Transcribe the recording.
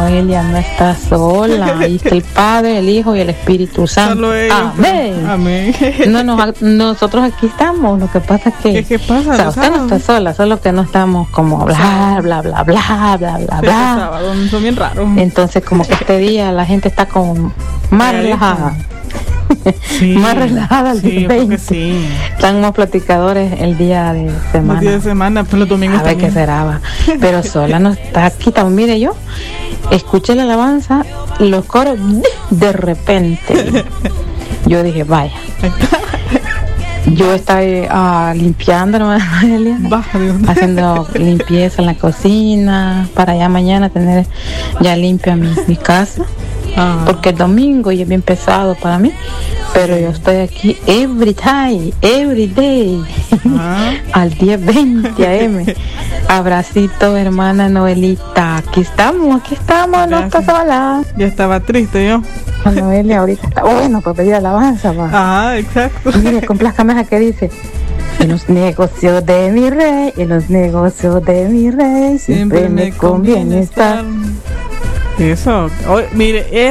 Noelia no está sola. Ahí está el Padre, el Hijo y el Espíritu Santo. Solo ellos. Amén. Amén. No, nosotros aquí estamos. Lo que pasa es que ¿Qué pasa? o sea, usted no está sola, solo que no estamos como bla, bla, bla, bla, bla, bla, Sí, bla. los sábados son bien raros. Entonces como que este día la gente está como más relajada. Sí, Más relajada el sí, día porque 20. sí. Están más platicadores el día de semana. Los días de semana, pues los domingos A ver también. qué será, va. Pero sola no está aquí. Mire, yo escuché la alabanza, los coros de repente. Yo dije, vaya. Yo estaba limpiando, ¿no, Noelia? Baja de onda. Haciendo limpieza en la cocina para ya mañana tener ya limpia mi casa. Porque el domingo ya es bien pesado para mí, pero yo estoy aquí every time, every day, al 10:20 AM. Abracito, hermana Noelita, aquí estamos, no está sola. Ya estaba triste yo. Noelia ahorita está bueno para pedir alabanza, va. Ah, exacto. Mire, complázcame esa que dice: en los negocios de mi rey, en los negocios de mi rey, siempre me conviene estar. Eso. Mire,